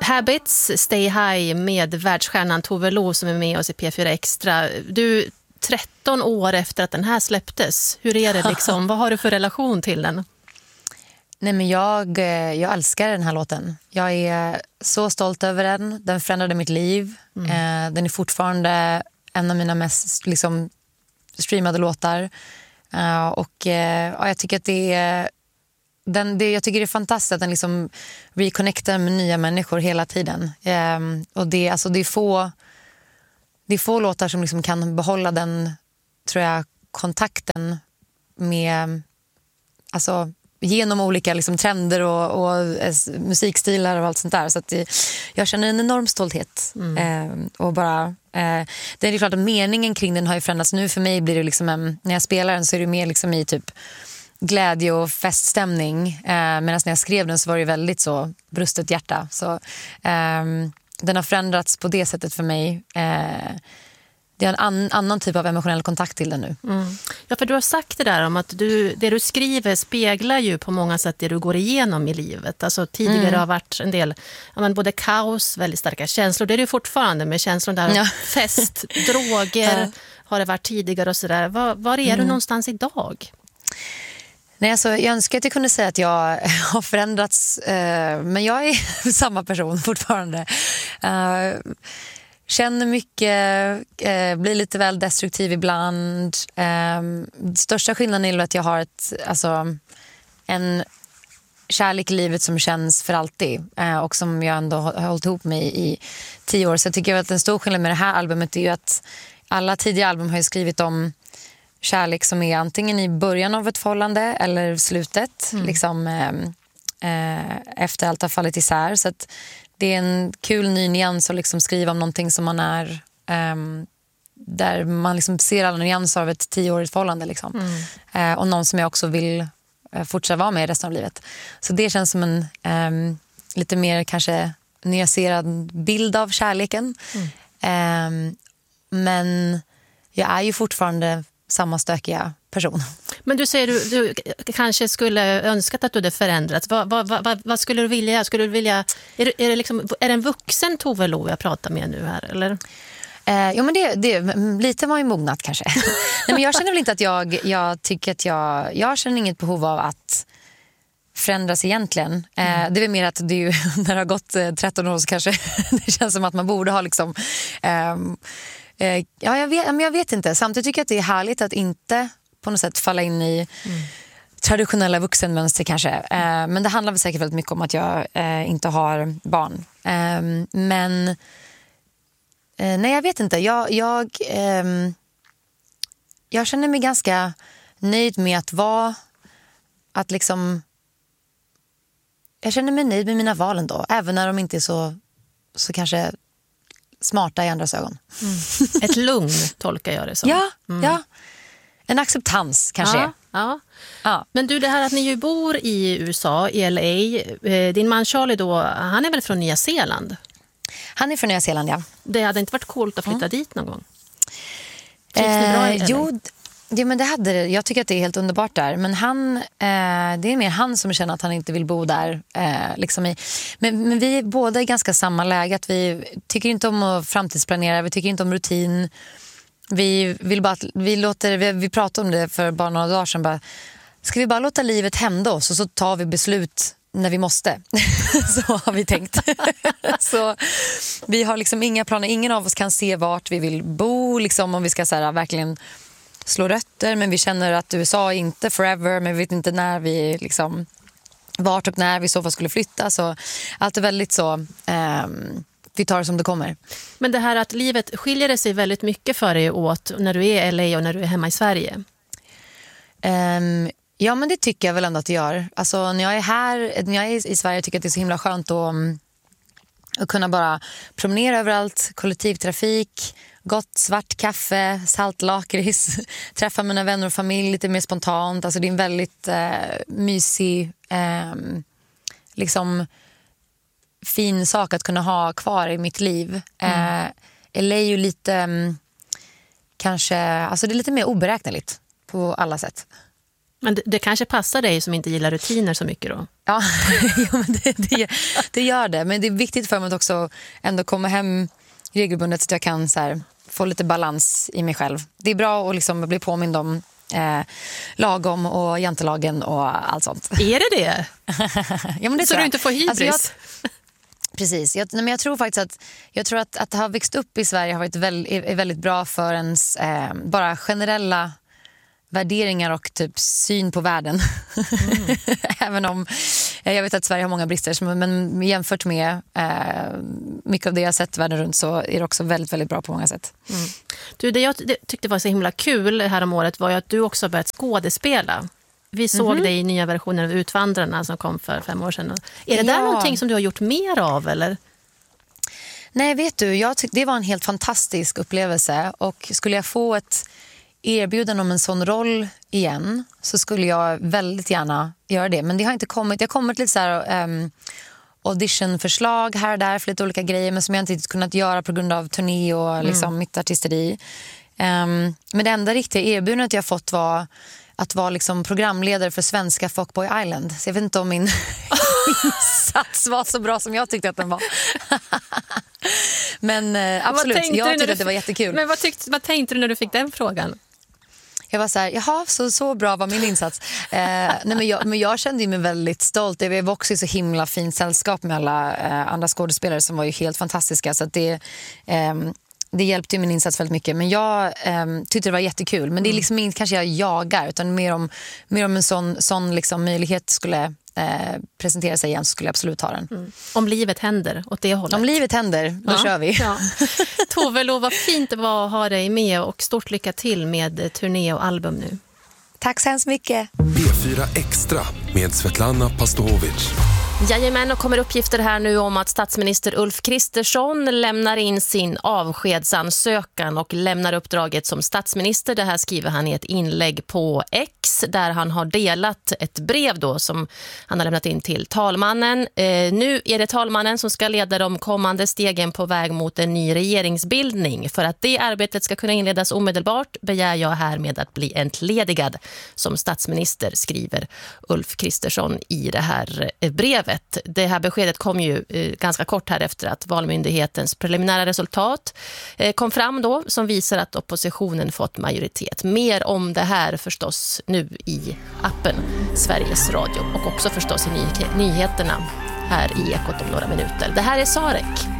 Habits, Stay High med världsstjärnan Tove Lo som är med oss i P4 Extra. Du, 13 år efter att den här släpptes, hur är det liksom? Vad har du för relation till den? Nej, men jag älskar den här låten. Jag är så stolt över den. Den förändrade mitt liv. Den är fortfarande en av mina mest liksom, streamade låtar. Jag tycker att jag tycker det är fantastiskt att den liksom reconnectar med nya människor hela tiden. Och det är få låtar som liksom kan behålla den, tror jag, kontakten med, alltså, genom olika liksom trender och musikstilar och allt sånt där. Så att jag känner en enorm stolthet. Och bara, det är klart att meningen kring den har ju förändrats. Nu för mig blir det liksom när jag spelar den så är det mer liksom i typ glädje och feststämning. Medan när jag skrev den så var det väldigt så brustet hjärta. Så den har förändrats på det sättet för mig. Det är en annan typ av emotionell kontakt till den nu. Ja, för du har sagt det där om att det du skriver speglar ju på många sätt det du går igenom i livet. Alltså tidigare har varit en del, både kaos, väldigt starka känslor. Det är det ju fortfarande med känslor där. Fest, droger har det varit tidigare och sådär. Var är du någonstans idag? Nej, alltså, jag önskar att jag kunde säga att jag har förändrats. Men jag är samma person fortfarande. Känner mycket, blir lite väl destruktiv ibland. Största skillnaden är att jag har en kärlek i livet som känns för alltid. Och som jag ändå har hållit ihop med i 10 år. Så jag tycker att en stor skillnad med det här albumet är ju att alla tidiga album har ju skrivit om kärlek som är antingen i början av ett förhållande eller slutet. Liksom, efter allt har fallit isär. Så att det är en kul ny nyans att liksom skriva om någonting som man är där man liksom ser alla nyanser av ett 10-årigt förhållande liksom. Och någon som jag också vill fortsätta vara med resten av livet. Så det känns som en lite mer kanske nyanserad bild av kärleken. Men jag är ju fortfarande samma stökiga person. Men du säger du kanske skulle önskat att du hade förändrats. Vad skulle du vilja? Är det en vuxen Tove Lo jag pratar med nu här, eller? Ja, men det lite var ju mognat kanske. Nej, men jag känner väl inte att jag tycker att jag känner inget behov av att förändras egentligen. Det är väl mer att det är ju, när det har gått 13 år så kanske det känns som att man borde ha liksom jag vet inte. Samtidigt tycker jag att det är härligt att inte på något sätt falla in i traditionella vuxenmönster kanske. Men det handlar väl säkert väldigt mycket om att jag inte har barn. Men nej, jag vet inte. Jag känner mig ganska nöjd med att liksom, jag känner mig nöjd med mina val ändå, även när de inte är så kanske smarta i andras ögon. Ett lugn tolkar jag det som. Ja. En acceptans kanske. Ja. Men du, det här att ni ju bor i USA, i LA. Din man Charlie då, han är väl från Nya Zeeland? Han är från Nya Zeeland, ja. Det hade inte varit coolt att flytta dit någon gång? Trivs ni bra i LA? Jo, men det hade det. Jag tycker att det är helt underbart där. Men det är mer han som känner att han inte vill bo där. Men vi båda är ganska samma läge. Att vi tycker inte om att framtidsplanera. Vi tycker inte om rutin. Vi vill bara vi pratade om det för bara några dagar sedan. Ska vi bara låta livet hända oss och så tar vi beslut när vi måste. Så har vi tänkt. Så vi har liksom inga planer. Ingen av oss kan se vart vi vill bo. Liksom, om vi ska så här, verkligen slå rötter. Men vi känner att USA är inte forever. Men vi vet inte när vi liksom, vart och när vi så fall skulle flytta. Så allt är väldigt så... vi tar det som det kommer. Men det här att livet skiljer sig väldigt mycket för dig åt när du är i LA och när du är hemma i Sverige? Ja, men det tycker jag väl ändå att det gör. Alltså när jag är i Sverige tycker jag att det är så himla skönt att kunna bara promenera överallt, kollektivtrafik, gott svart kaffe, saltlakrits, träffa mina vänner och familj lite mer spontant. Alltså det är en väldigt mysig liksom fin sak att kunna ha kvar i mitt liv. LA är ju lite kanske, alltså det är lite mer oberäkneligt på alla sätt. Men det kanske passar dig som inte gillar rutiner så mycket då? Ja, ja men det gör det. Men det är viktigt för mig att också ändå komma hem regelbundet så att jag kan så här, få lite balans i mig själv. Det är bra att liksom bli påmind om lagom och jantelagen och allt sånt. Är det? Ja, men det så du inte får hybris? Alltså precis. Jag tror faktiskt att ha växt upp i Sverige har varit väldigt bra för ens bara generella värderingar och typ syn på världen. Även om jag vet att Sverige har många brister, men jämfört med mycket av det jag sett världen runt så är det också väldigt, väldigt bra på många sätt. Mm. Du, det jag tyckte var så himla kul här om året var ju att du också börjat skådespela. Vi såg dig i nya versioner av Utvandrarna som kom för 5 år sedan. Är det där någonting som du har gjort mer av, eller? Nej, vet du, det var en helt fantastisk upplevelse. Och skulle jag få ett erbjudande om en sån roll igen så skulle jag väldigt gärna göra det. Men det har inte kommit. Det har kommit lite så här auditionförslag här och där för lite olika grejer, men som jag inte riktigt kunnat göra på grund av turné och liksom mitt artisteri. Men det enda riktiga erbjudandet jag fått var att vara liksom programledare för svenska Fuckboy Island. Så jag vet inte om min insats var så bra som jag tyckte att den var. Men absolut, jag tyckte att det var jättekul. Men vad tänkte du när du fick den frågan? Jag var så här, jaha, så bra var min insats. Men jag kände mig väldigt stolt. Jag var också i så himla fint sällskap med alla andra skådespelare som var ju helt fantastiska. Så att det hjälpte min insats väldigt mycket. Men jag tyckte det var jättekul. Men det är liksom inte kanske jag jagar, utan mer om en sån liksom möjlighet skulle presentera sig igen, så skulle jag absolut ha den. Mm. Om livet händer åt det hållet. Om livet händer, då kör vi. Ja. Tove Lo, vad fint det var att ha dig med, och stort lycka till med turné och album nu. Tack så hemskt mycket. B4 Extra med Svetlana Pastovic. Jajamän, och kommer uppgifter här nu om att statsminister Ulf Kristersson lämnar in sin avskedsansökan och lämnar uppdraget som statsminister. Det här skriver han i ett inlägg på X, där han har delat ett brev då som han har lämnat in till talmannen. Nu är det talmannen som ska leda de kommande stegen på väg mot en ny regeringsbildning. För att det arbetet ska kunna inledas omedelbart begär jag härmed att bli entledigad som statsminister, skriver Ulf Kristersson i det här brevet. Det här beskedet kom ju ganska kort här efter att Valmyndighetens preliminära resultat kom fram då, som visar att oppositionen fått majoritet. Mer om det här förstås nu i appen Sveriges Radio, och också förstås i nyheterna här i Ekot om några minuter. Det här är Sarek.